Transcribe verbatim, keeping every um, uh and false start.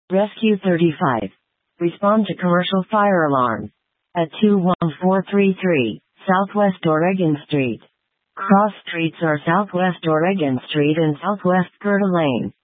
Rescue thirty-five. Respond to commercial fire alarm. At two one four three three, Southwest Oregon Street. Cross streets are Southwest Oregon Street and Southwest Gerda Lane.